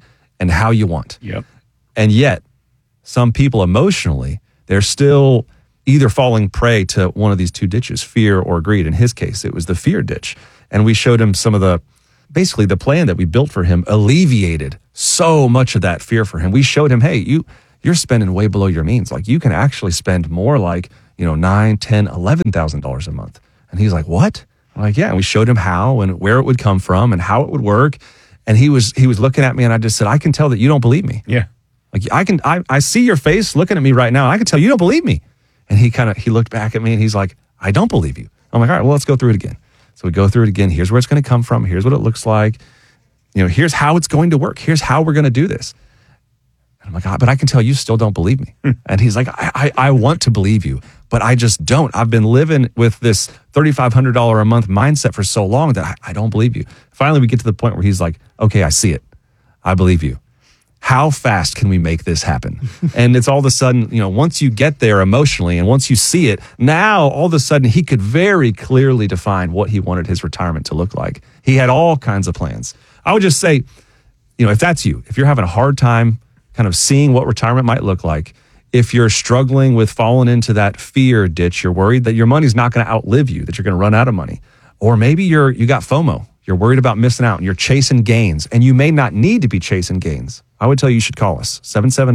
and how you want. Yep. And yet, some people emotionally, they're still either falling prey to one of these two ditches, fear or greed. In his case, it was the fear ditch. And we showed him some of basically the plan that we built for him alleviated so much of that fear for him. We showed him, hey, you're spending way below your means. Like, you can actually spend more like, $9, $10, $11,000 a month. And he's like, what? I'm like, yeah. And we showed him how and where it would come from and how it would work. And he was looking at me, and I just said, I can tell that you don't believe me. Yeah. Like, I see your face looking at me right now. I can tell you don't believe me. And he looked back at me and he's like, I don't believe you. I'm like, all right, well, let's go through it again. So we go through it again. Here's where it's going to come from. Here's what it looks like. Here's how it's going to work. Here's how we're going to do this. And I'm like, but I can tell you still don't believe me. And he's like, I want to believe you, but I just don't. I've been living with this $3,500 a month mindset for so long that I don't believe you. Finally, we get to the point where he's like, okay, I see it. I believe you. How fast can we make this happen? And it's all of a sudden, once you get there emotionally and once you see it, now all of a sudden he could very clearly define what he wanted his retirement to look like. He had all kinds of plans. I would just say, if that's you, if you're having a hard time kind of seeing what retirement might look like, if you're struggling with falling into that fear ditch, you're worried that your money's not going to outlive you, that you're going to run out of money, or maybe you got FOMO. You're worried about missing out and you're chasing gains, and you may not need to be chasing gains. I would tell you should call us,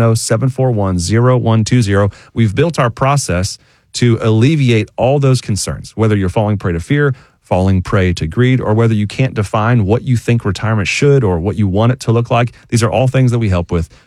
770-741-0120. We've built our process to alleviate all those concerns, whether you're falling prey to fear, falling prey to greed, or whether you can't define what you think retirement should or what you want it to look like. These are all things that we help with,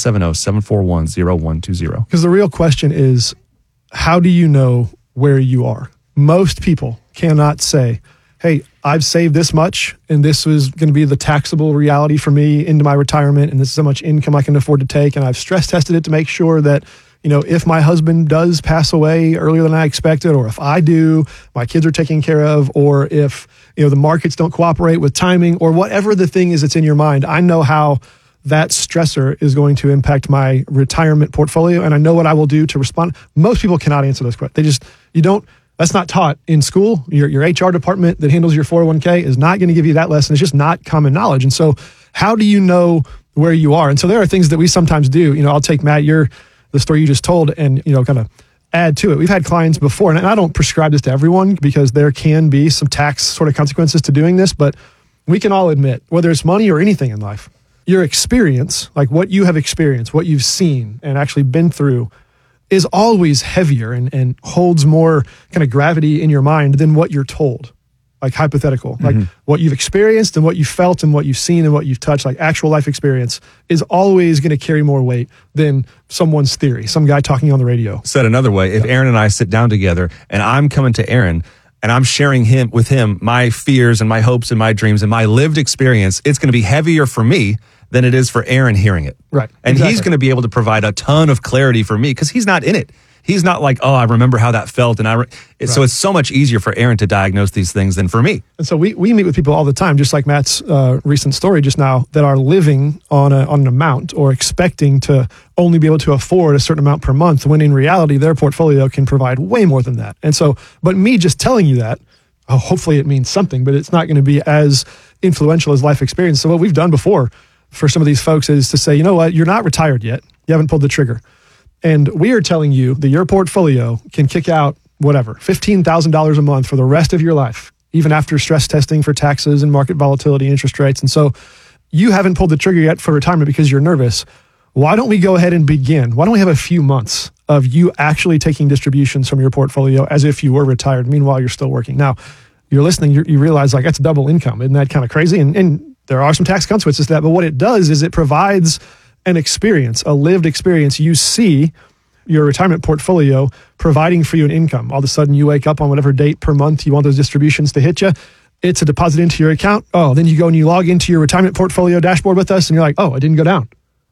770-741-0120. Because the real question is, how do you know where you are? Most people cannot say, hey, I've saved this much, and this was going to be the taxable reality for me into my retirement, and this is how much income I can afford to take, and I've stress tested it to make sure that, if my husband does pass away earlier than I expected, or if I do, my kids are taken care of, or if, the markets don't cooperate with timing, or whatever the thing is that's in your mind, I know how that stressor is going to impact my retirement portfolio, and I know what I will do to respond. Most people cannot answer those questions. That's not taught in school. Your HR department that handles your 401k is not going to give you that lesson. It's just not common knowledge. And so how do you know where you are? And so there are things that we sometimes do. I'll take, Matt, the story you just told and, kind of add to it. We've had clients before, and I don't prescribe this to everyone because there can be some tax sort of consequences to doing this, but we can all admit, whether it's money or anything in life, your experience, like what you have experienced, what you've seen and actually been through, is always heavier and holds more kind of gravity in your mind than what you're told, like hypothetical, like what you've experienced and what you felt and what you've seen and what you've touched, like actual life experience is always going to carry more weight than someone's theory, some guy talking on the radio. Said another way, if Aaron and I sit down together and I'm coming to Aaron and I'm sharing with him my fears and my hopes and my dreams and my lived experience, it's going to be heavier for me than it is for Aaron hearing it. Right. And he's going to be able to provide a ton of clarity for me because he's not in it. He's not like, oh, I remember how that felt. And so it's so much easier for Aaron to diagnose these things than for me. And so we meet with people all the time, just like Matt's recent story just now, that are living on an amount or expecting to only be able to afford a certain amount per month, when in reality, their portfolio can provide way more than that. And so, but me just telling you that, hopefully it means something, but it's not going to be as influential as life experience. So what we've done before for some of these folks is to say, you know what, you're not retired yet. You haven't pulled the trigger. And we are telling you that your portfolio can kick out whatever, $15,000 a month for the rest of your life, even after stress testing for taxes and market volatility, interest rates. And so you haven't pulled the trigger yet for retirement because you're nervous. Why don't we go ahead and begin? Why don't we have a few months of you actually taking distributions from your portfolio as if you were retired? Meanwhile, you're still working. Now, you're listening, you realize like that's double income. Isn't that kind of crazy? And there are some tax consequences to that. But what it does is it provides an experience, a lived experience. You see your retirement portfolio providing for you an income. All of a sudden you wake up on whatever date per month you want those distributions to hit you. It's a deposit into your account. Oh, then you go and you log into your retirement portfolio dashboard with us and you're like, oh, it didn't go down.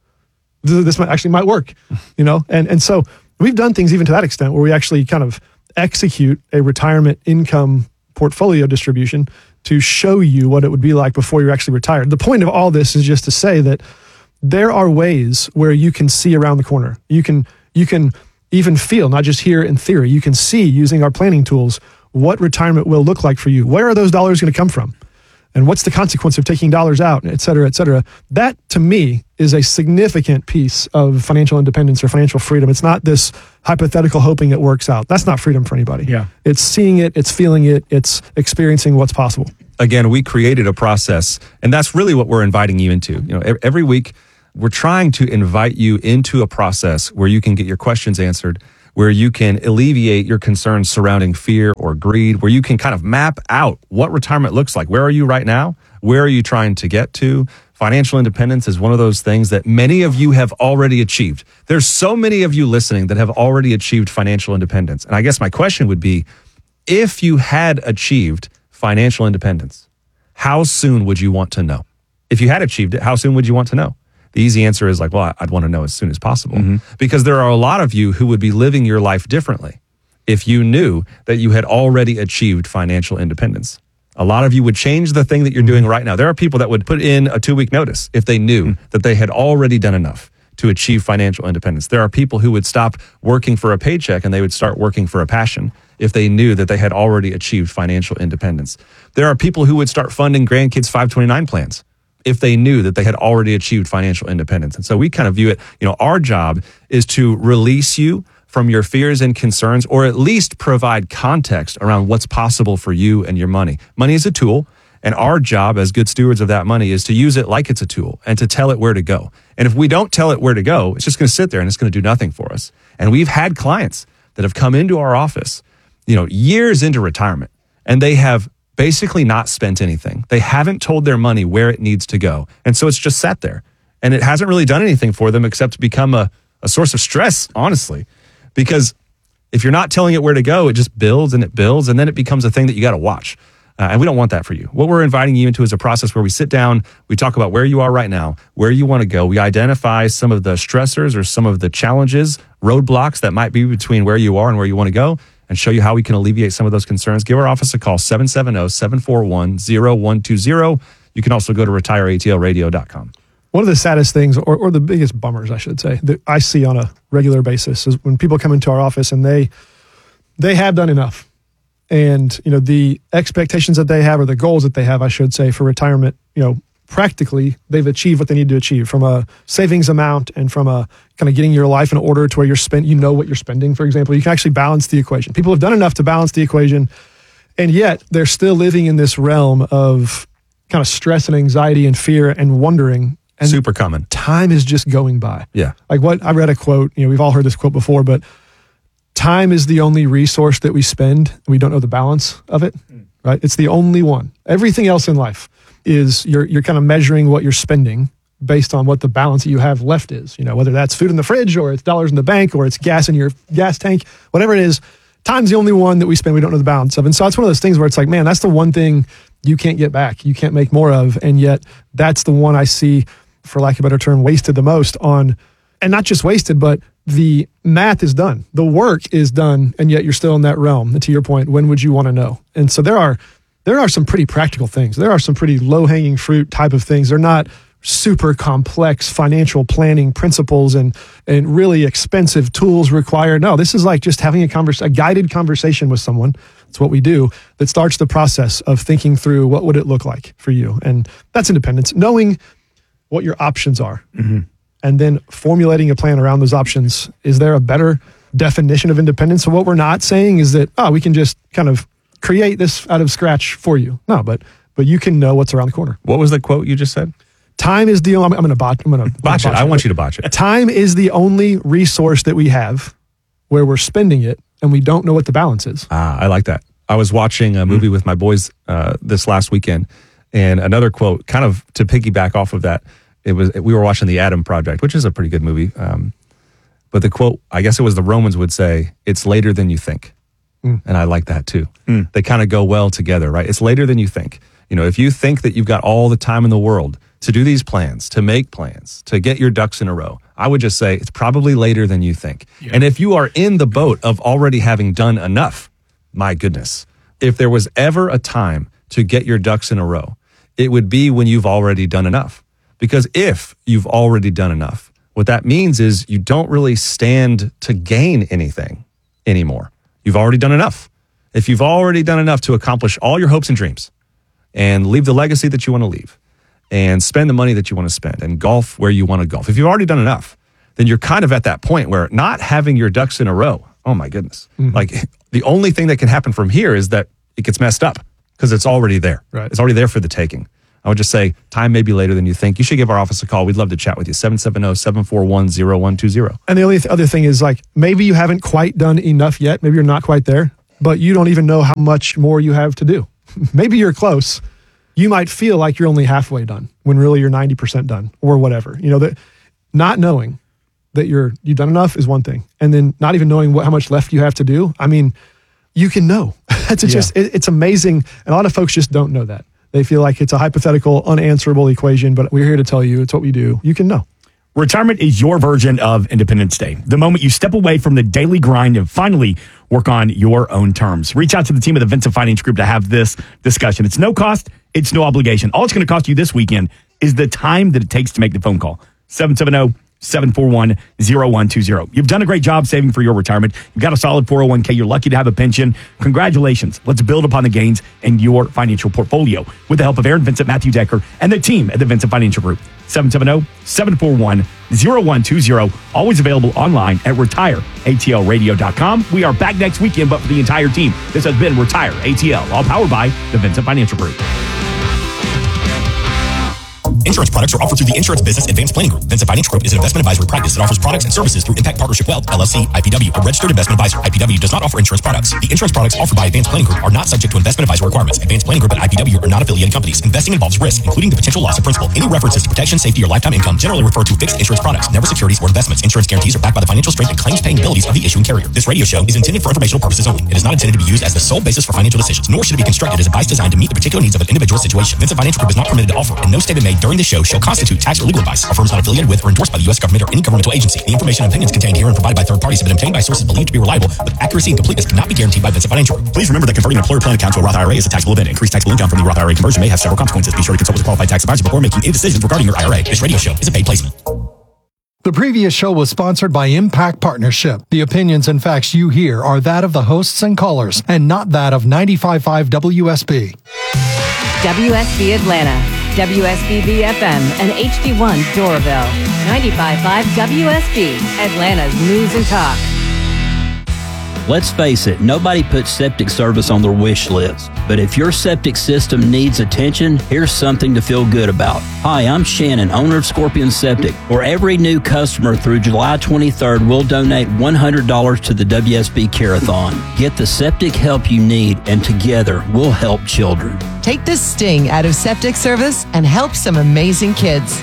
This might work, And so we've done things even to that extent where we actually kind of execute a retirement income portfolio distribution to show you what it would be like before you're actually retired. The point of all this is just to say that there are ways where you can see around the corner. You can even feel, not just hear in theory, you can see using our planning tools what retirement will look like for you. Where are those dollars going to come from? And what's the consequence of taking dollars out, et cetera, et cetera. That, to me, is a significant piece of financial independence or financial freedom. It's not this hypothetical hoping it works out. That's not freedom for anybody. Yeah. It's seeing it, it's feeling it, it's experiencing what's possible. Again, we created a process, and that's really what we're inviting you into. You know, every week, we're trying to invite you into a process where you can get your questions answered, where you can alleviate your concerns surrounding fear or greed, where you can kind of map out what retirement looks like. Where are you right now? Where are you trying to get to? Financial independence is one of those things that many of you have already achieved. There's so many of you listening that have already achieved financial independence. And I guess my question would be, if you had achieved financial independence, how soon would you want to know? If you had achieved it, how soon would you want to know? The easy answer is like, well, I'd want to know as soon as possible, because there are a lot of you who would be living your life differently if you knew that you had already achieved financial independence. A lot of you would change the thing that you're doing right now. There are people that would put in a 2-week notice if they knew that they had already done enough to achieve financial independence. There are people who would stop working for a paycheck and they would start working for a passion if they knew that they had already achieved financial independence. There are people who would start funding grandkids 529 plans if they knew that they had already achieved financial independence. And so we kind of view it, our job is to release you from your fears and concerns, or at least provide context around what's possible for you and your money. Money is a tool, and our job as good stewards of that money is to use it like it's a tool and to tell it where to go. And if we don't tell it where to go, it's just going to sit there and it's going to do nothing for us. And we've had clients that have come into our office, years into retirement, and they have basically not spent anything. They haven't told their money where it needs to go. And so it's just sat there. And it hasn't really done anything for them except to become a source of stress, honestly. Because if you're not telling it where to go, it just builds, and then it becomes a thing that you got to watch. And we don't want that for you. What we're inviting you into is a process where we sit down, we talk about where you are right now, where you want to go. We identify some of the stressors or some of the challenges, roadblocks that might be between where you are and where you want to go, and show you how we can alleviate some of those concerns. Give our office a call, 770-741-0120. You can also go to retireatlradio.com. One of the saddest things, or the biggest bummers, I should say, that I see on a regular basis is when people come into our office and they have done enough. And, the expectations that they have, or the goals that they have, I should say, for retirement, practically they've achieved what they need to achieve from a savings amount and from a kind of getting your life in order to where what you're spending, for example. You can actually balance the equation. People have done enough to balance the equation, and yet they're still living in this realm of kind of stress and anxiety and fear and wondering. And super common. Time is just going by. Yeah. Like I read a quote, we've all heard this quote before, but time is the only resource that we spend. We don't know the balance of it, right? It's the only one. Everything else in life is you're kind of measuring what you're spending based on what the balance that you have left is, whether that's food in the fridge or it's dollars in the bank or it's gas in your gas tank, whatever it is. Time's the only one that we spend we don't know the balance of. And so it's one of those things where it's like, man, that's the one thing you can't get back. You can't make more of. And yet that's the one I see, for lack of a better term, wasted the most on, and not just wasted, but the math is done. The work is done. And yet you're still in that realm. And to your point, when would you want to know? And so there are some pretty practical things. There are some pretty low-hanging fruit type of things. They're not super complex financial planning principles and really expensive tools required. No, this is like just having a guided conversation with someone. That's what we do. That starts the process of thinking through what would it look like for you. And that's independence. Knowing what your options are, and then formulating a plan around those options. Is there a better definition of independence? So what we're not saying is that, we can just kind of create this out of scratch for you. No, but you can know what's around the corner. What was the quote you just said? Time is the only, I'm going to botch it. I want you to botch it. Time is the only resource that we have where we're spending it and we don't know what the balance is. I like that. I was watching a movie with my boys this last weekend, and another quote kind of to piggyback off of that, we were watching The Adam Project, which is a pretty good movie. But the quote, I guess it was the Romans would say, it's later than you think. And I like that too. They kind of go well together, right? It's later than you think. If you think that you've got all the time in the world to do these plans, to make plans, to get your ducks in a row, I would just say it's probably later than you think. Yeah. And if you are in the boat of already having done enough, my goodness, if there was ever a time to get your ducks in a row, it would be when you've already done enough. Because if you've already done enough, what that means is you don't really stand to gain anything anymore. You've already done enough. If you've already done enough to accomplish all your hopes and dreams, and leave the legacy that you want to leave and spend the money that you want to spend and golf where you want to golf. If you've already done enough, then you're kind of at that point where not having your ducks in a row, oh my goodness. Like the only thing that can happen from here is that it gets messed up because it's already there. Right. It's already there for the taking. I would just say time may be later than you think. You should give our office a call. We'd love to chat with you. 770-741-0120. And the only other thing is like maybe you haven't quite done enough yet. Maybe you're not quite there, but you don't even know how much more you have to do. Maybe you're close. You might feel like you're only halfway done when really you're 90% done or whatever. You know, that not knowing that you've done enough is one thing. And then not even knowing how much left you have to do. I mean, you can know. It's amazing. And a lot of folks just don't know that. They feel like it's a hypothetical, unanswerable equation, but we're here to tell you it's what we do. You can know. Retirement is your version of Independence Day. The moment you step away from the daily grind and finally work on your own terms. Reach out to the team of the Vincent Finance Group to have this discussion. It's no cost. It's no obligation. All it's going to cost you this weekend is the time that it takes to make the phone call. 770-741-0120. You've done a great job saving for your retirement. You've got a solid 401k. You're lucky to have a pension. Congratulations. Let's build upon the gains in your financial portfolio with the help of Aaron Vincent, Matthew Decker, and the team at the Vincent Financial Group. 770-741-0120. Always available online at retireatlradio.com. We are back next weekend, but for the entire team, this has been Retire ATL, all powered by the Vincent Financial Group. Insurance products are offered through the Insurance Business Advanced Planning Group. Vincent Financial Group is an investment advisory practice that offers products and services through Impact Partnership Wealth, LLC, IPW, a registered investment advisor. IPW does not offer insurance products. The insurance products offered by Advanced Planning Group are not subject to investment advisory requirements. Advanced Planning Group and IPW are not affiliated companies. Investing involves risk, including the potential loss of principal. Any references to protection, safety, or lifetime income generally refer to fixed insurance products, never securities or investments. Insurance guarantees are backed by the financial strength and claims-paying abilities of the issuing carrier. This radio show is intended for informational purposes only. It is not intended to be used as the sole basis for financial decisions, nor should it be constructed as advice designed to meet the particular needs of an individual situation. Vincent Financial Group is not permitted to offer, and no statement made during this show shall constitute tax or legal advice. Our firm is not affiliated with or endorsed by the U.S. government or any governmental agency. The information and opinions contained here and provided by third parties have been obtained by sources believed to be reliable, but accuracy and completeness cannot be guaranteed by Vincent Financial Group. Please remember that converting an employer plan account to a Roth IRA is a taxable event. Increased taxable income from the Roth IRA conversion may have several consequences. Be sure to consult with a qualified tax advisor before making any decisions regarding your IRA. This radio show is a paid placement. The previous show was sponsored by Impact Partnership. The opinions and facts you hear are that of the hosts and callers, and not that of 95.5 WSB. WSB Atlanta, WSB FM, and HD1 Doraville. 95.5 WSB, Atlanta's News and Talk. Let's face it, nobody puts septic service on their wish list. But if your septic system needs attention, here's something to feel good about. Hi, I'm Shannon, owner of Scorpion Septic. For every new customer through July 23rd, we'll donate $100 to the WSB Care-a-thon. Get the septic help you need, and together we'll help children. Take the sting out of septic service and help some amazing kids.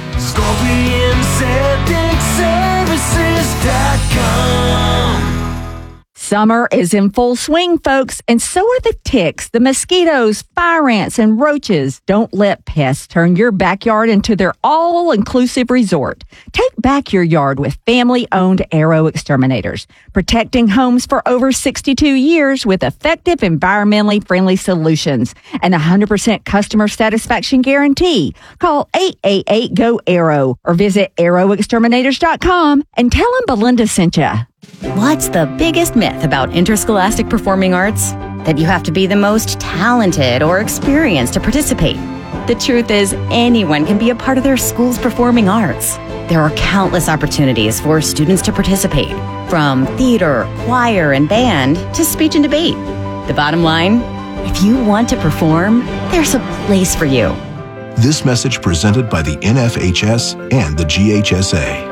ScorpionSepticServices.com. Summer is in full swing, folks, and so are the ticks, the mosquitoes, fire ants, and roaches. Don't let pests turn your backyard into their all-inclusive resort. Take back your yard with family-owned Arrow Exterminators, protecting homes for over 62 years with effective, environmentally friendly solutions and 100% customer satisfaction guarantee. Call 888-GO-ARROW or visit arrowexterminators.com and tell them Belinda sent you. What's the biggest myth about interscholastic performing arts? That you have to be the most talented or experienced to participate. The truth is, anyone can be a part of their school's performing arts. There are countless opportunities for students to participate, from theater, choir, and band to speech and debate. The bottom line, if you want to perform, there's a place for you. This message presented by the NFHS and the GHSA.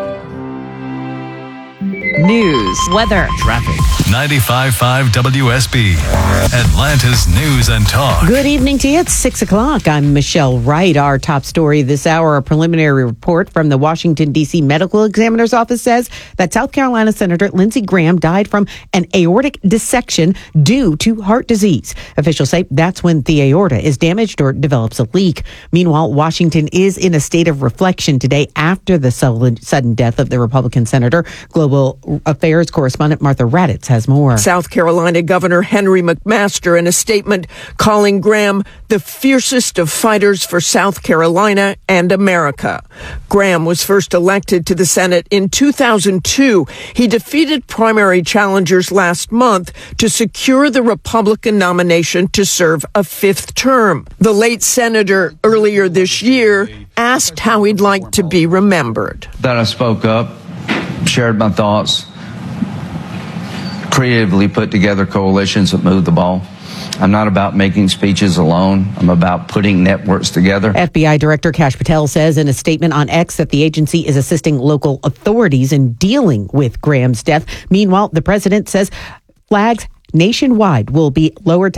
News, weather, traffic. 95.5 WSB, Atlanta's News and Talk. Good evening to you. It's 6 o'clock. I'm Michelle Wright. Our top story this hour, a preliminary report from the Washington, D.C. Medical Examiner's Office says that South Carolina Senator Lindsey Graham died from an aortic dissection due to heart disease. Officials say that's when the aorta is damaged or develops a leak. Meanwhile, Washington is in a state of reflection today after the sudden death of the Republican senator. Global Affairs Affairs correspondent Martha Raddatz has more. South Carolina Governor Henry McMaster in a statement calling Graham the fiercest of fighters for South Carolina and America. Graham was first elected to the Senate in 2002. He defeated primary challengers last month to secure the Republican nomination to serve a fifth term. The late senator earlier this year asked how he'd like to be remembered. That I spoke up, shared my thoughts, creatively put together coalitions that moved the ball. I'm not about making speeches alone. I'm about putting networks together. FBI Director Kash Patel says in a statement on X that the agency is assisting local authorities in dealing with Graham's death. Meanwhile, the president says flags nationwide will be lowered to